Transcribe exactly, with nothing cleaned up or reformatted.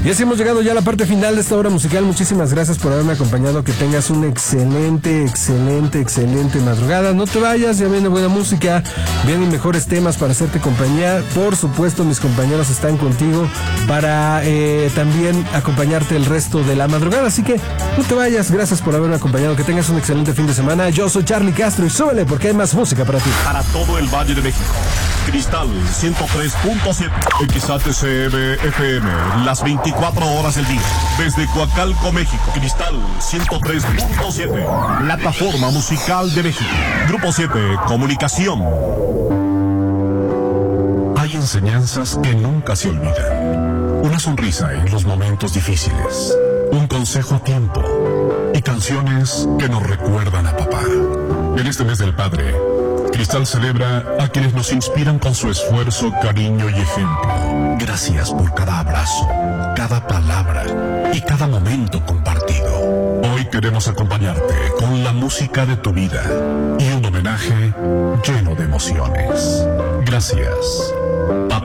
Y así hemos llegado ya a la parte final de esta hora musical. Muchísimas gracias por haberme acompañado. Que tengas una excelente, excelente, excelente madrugada. No te vayas, ya viene buena música, vienen mejores temas para hacerte compañía. Por supuesto, mis compañeros están contigo para eh, también acompañarte el resto de la madrugada. Así que no te vayas, gracias por haberme acompañado. Que tengas un excelente fin de semana. Yo soy Charlie Castro y súbele porque hay más música para ti. Para todo el Valle de México, Cristal ciento tres punto siete, X H C M F M, las veinticuatro horas del día. Desde Coacalco, México, Cristal ciento tres punto siete, plataforma musical de México. Grupo siete, Comunicación. Hay enseñanzas que nunca se olvidan. Una sonrisa en los momentos difíciles. Un consejo a tiempo. Y canciones que nos recuerdan a papá. En este mes del padre, Cristal celebra a quienes nos inspiran con su esfuerzo, cariño y ejemplo. Gracias por cada abrazo, cada palabra y cada momento compartido. Hoy queremos acompañarte con la música de tu vida y un homenaje lleno de emociones. Gracias, papá.